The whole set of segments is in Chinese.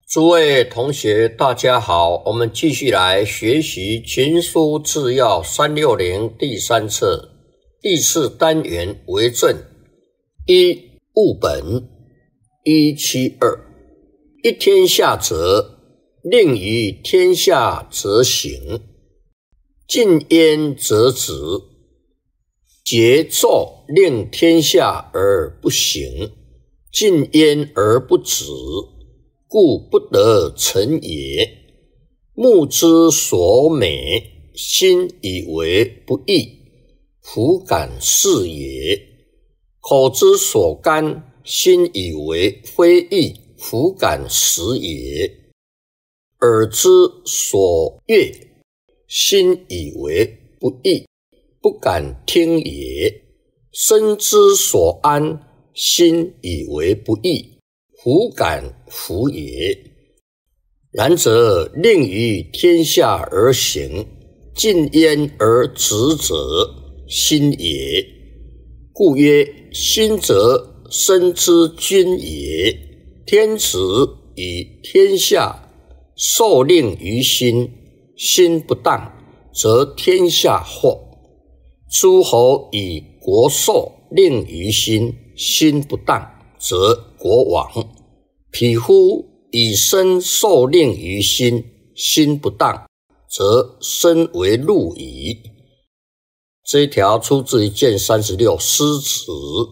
诸位同学，大家好，我们继续来学习群书治要360第3册第4单元为政。一、务本。172一天下者，令于天下则行，禁焉则止。桀纣令天下而不行，禁焉而不止，故不得成也。目之所美，心以为不义，弗敢视也；口之所甘，心以为非义，弗敢食也；耳之所悦，心以为不义，不敢听也；身之所安，心以为不义，弗敢服也。然则令于天下而行，禁焉而止者，心也。故曰：心则身之君也。天子以天下受令于心，心不当，则天下祸；诸侯以国受令于心，心不当，则国亡；匹夫以身受令于心，心不当，则身为戮矣。这一条出自于卷36诗词。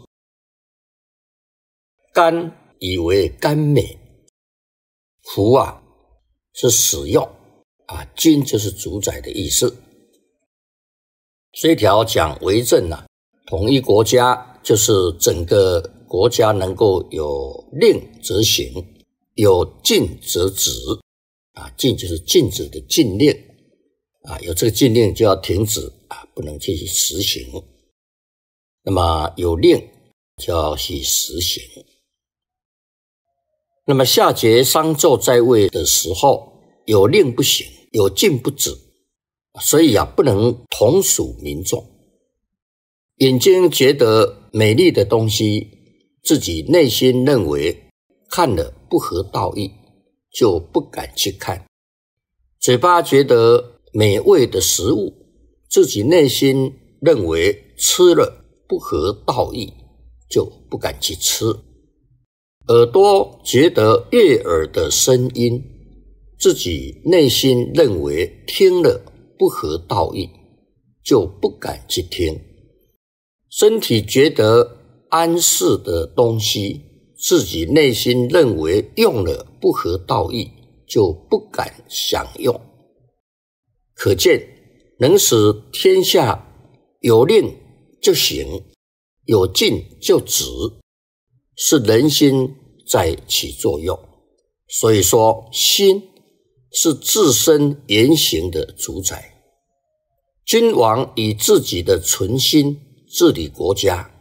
甘以为甘美，服是使用君就是主宰的意思。这一条讲为政统一国家，就是整个国家能够有令则行，有禁则止禁就是禁止的禁令有这个禁令就要停止不能继续实行。那么有令就要去实行。那么夏桀、商纣在位的时候，有令不行，有禁不止，所以不能同属民众。眼睛觉得美丽的东西，自己内心认为看了不合道义，就不敢去看。嘴巴觉得美味的食物，自己内心认为吃了不合道义，就不敢去吃。耳朵觉得悦耳的声音，自己内心认为听了不合道义，就不敢去听。身体觉得安适的东西，自己内心认为用了不合道义，就不敢享用。可见能使天下有令就行，有禁就止，是人心在起作用。所以说心是自身言行的主宰。君王以自己的存心治理国家，